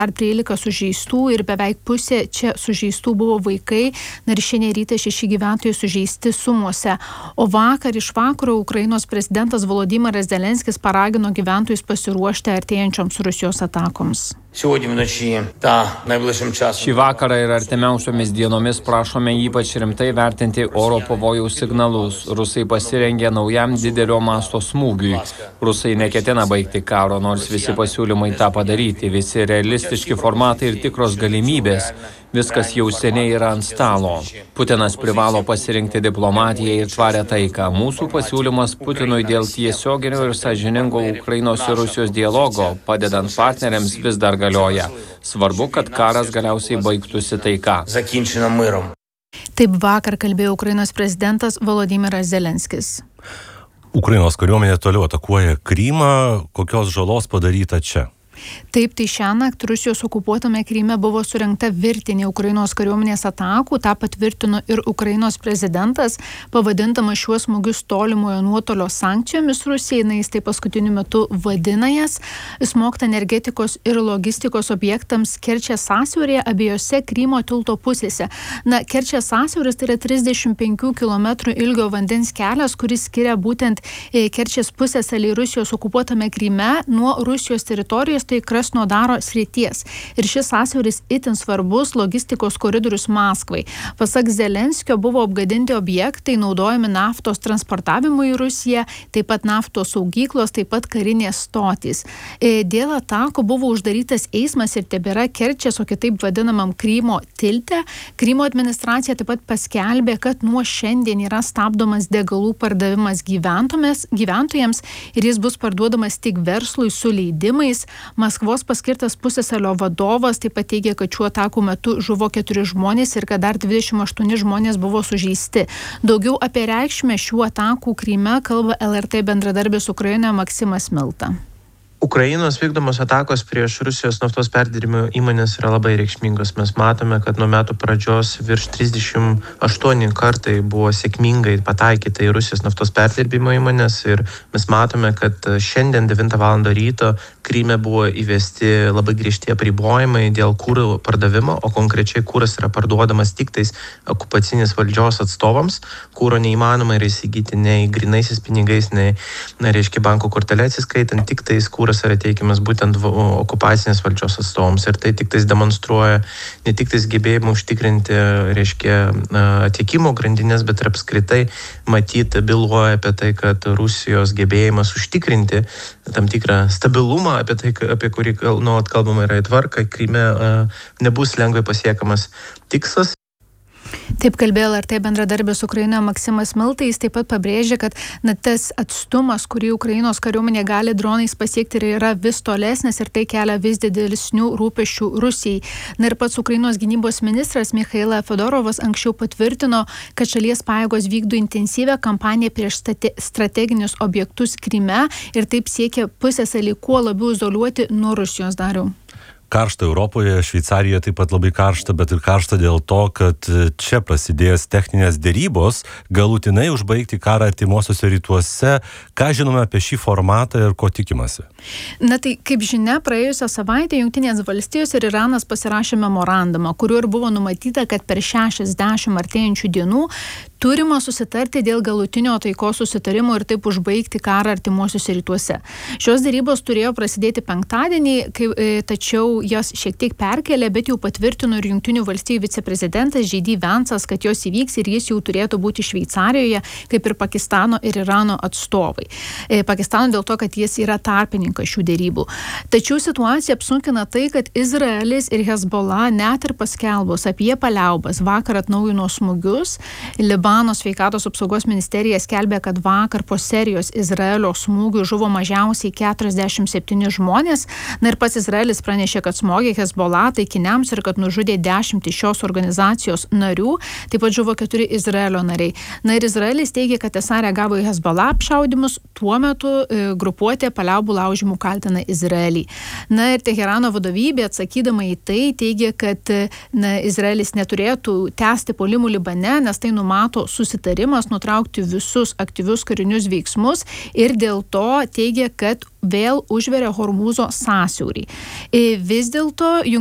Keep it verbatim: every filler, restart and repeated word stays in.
Dar trylika sužeistų ir beveik pusė čia sužeistų buvo vaikai. Na ir šiandien ryte šeši gyventojai sužeisti Sumuose. O vakar iš vakaro Ukrainos prezidentas Volodymyras Zelenskis paragino gyventojus pasiruošti artėjančioms Rusijos atakoms. Šį vakarą ir artimiausiomis dienomis prašome ypač rimtai vertinti oro pavojaus signalus. Rusai pasirengė naujam didelio masto smūgiui. Rusai neketina baigti karo, nors visi pasiūlymai tą padaryti, visi realistiški formatai ir tikros galimybės. Viskas jau seniai yra ant stalo. Putinas privalo pasirinkti diplomatiją ir tvarę taiką. Mūsų pasiūlymas Putinui dėl tiesioginio ir sąžiningo Ukrainos ir Rusijos dialogo, padedant partneriams, vis dar galioja. Svarbu, kad karas galiausiai baigtųsi taika. Taip vakar kalbėjo Ukrainos prezidentas Volodymyras Zelenskis. Ukrainos kariuomenė toliau atakuoja Krymą. Kokios žalos padaryta čia? Taip, tai šiąnakt Rusijos okupuotame Kryme buvo surengta virtinė Ukrainos kariuomenės atakų, tą patvirtino ir Ukrainos prezidentas, pavadindamas šiuos smūgius tolimojo nuotolio sankcijomis Rusijai, na jis tai paskutiniu metu vadina jas, smogta energetikos ir logistikos objektams Kerčės sąsiauryje abiejose Krymo tilto pusėse. Na, Kerčės sąsiauris tai yra trisdešimt penkių kilometrų ilgio vandens kelias, kuris skiria būtent Kerčės pusiasalį Rusijos okupuotame Kryme nuo Rusijos teritorijos, tai Krasnodaro srities. Ir šis sąsiauris itin svarbus logistikos koridorius Maskvai. Pasak Zelenskio buvo apgadinti objektai naudojami naftos transportavimui į Rusiją, taip pat naftos saugyklos, taip pat karinės stotys. Dėl atakų buvo uždarytas eismas ir tebėra Kerčės, o kitaip vadinamam Krymo tilte. Krymo administracija taip pat paskelbė, kad nuo šiandien yra stabdomas degalų pardavimas gyventojams ir jis bus parduodamas tik verslui su leidimais. Maskvos paskirtas pusiasalio vadovas taip pat teigia, kad šiuo atakų metu žuvo keturi žmonės ir kad dar dvidešimt aštuoni žmonės buvo sužeisti. Daugiau apie reikšmę šių atakų Kryme kalba L R T bendradarbis Ukrainoje Maksimas Milta. Ukrainos vykdomos atakos prieš Rusijos naftos perdirbimo įmonės yra labai reikšmingos. Mes matome, kad nuo metų pradžios virš trisdešimt aštuoni kartai buvo sėkmingai pataikyta į Rusijos naftos perdirbimo įmonės ir mes matome, kad šiandien devintą valandą ryto Kryme buvo įvesti labai griežti apribojimai dėl kuro pardavimo, o konkrečiai kuras yra parduodamas tik tais okupacinės valdžios atstovams. Kuro neįmanoma yra įsigyti nei grinaisiais pinigais, nei, na, reiškia, banko kortelę atsiskaitant, tik tais kuras yra teikiamas būtent okupacinės valdžios atstovams ir tai tik tais demonstruoja ne tik tais gebėjimą užtikrinti, reiškia, tiekimo grandinės, bet ir apskritai matyti, byloja apie tai, kad Rusijos gebėjimas užtikrinti tam tikrą stabilumą, apie tai, apie kurį nuolat kalbama yra į tvarką, Kryme nebus lengvai pasiekamas tikslas. Taip kalbėjo L R T bendradarbis Ukrainoje Maksimas Milta. Jis taip pat pabrėžė, kad na, tas atstumas, kurį Ukrainos kariuomenė gali dronais pasiekti, yra vis tolesnis ir tai kelia vis didesnių rūpesčių Rusijai. Na ir pats Ukrainos gynybos ministras Michaila Fedorovas anksčiau patvirtino, kad šalies pajėgos vykdo intensyvią kampaniją prieš strateginius objektus Kryme ir taip siekia pusiasalį kuo labiau izoliuoti nuo Rusijos. Dariau. Karšta Europoje, Šveicarijoje taip pat labai karšta, bet ir karšta dėl to, kad čia prasidėjęs techninės dėrybos galutinai užbaigti karą artimuosiuose rytuose. Ką žinome apie šį formatą ir ko tikimasi? Na tai, kaip žinia, praėjusią savaitę Jungtinės valstijos ir Iranas pasirašė memorandumą, kuriuo ir buvo numatyta, kad per šešiasdešimt artėjančių dienų turima susitarti dėl galutinio taikos susitarimo ir taip užbaigti karą artimuosiuose rytuose. Šios dėrybos turėjo prasidėti penktadienį, kai, tačiau jos šiek tiek perkelė, bet jau patvirtino ir Jungtinių valstijų viceprezidentas J D Vance'as, kad jos įvyks ir jis jau turėtų būti Šveicarijoje, kaip ir Pakistano ir Irano atstovai. Pakistano dėl to, kad jis yra tarpininkas šių dėrybų. Tačiau situacija apsunkina tai, kad Izraelis ir Hezbollah net ir paskelbus apie paliaubas vakar atnaujino smūgius. Libano sveikatos apsaugos ministerija skelbė, kad vakar po serijos Izraelio smūgių žuvo mažiausiai keturiasdešimt septyni žmonės. Na ir pats Izraelis pranešė, kad smogė Hezbollah taikiniams ir kad nužudė dešimt šios organizacijos narių. Taip pat žuvo keturi Izraelio nariai. Na ir Izraelis teigia, kad esą reagavo į Hezbollah apšaudymus. Tuo metu e, grupuotė paliaubų laužymų kaltina Izraelį. Na ir Teherano vadovybė atsakydama į tai teigia, kad na, Izraelis neturėtų tęsti puolimų Libane, nes tai numato NATO susitarimas nutraukti visus aktyvius karinius veiksmus ir dėl to teigia, kad vėl užveria Hormūzo sąsiaurį. Vis dėlto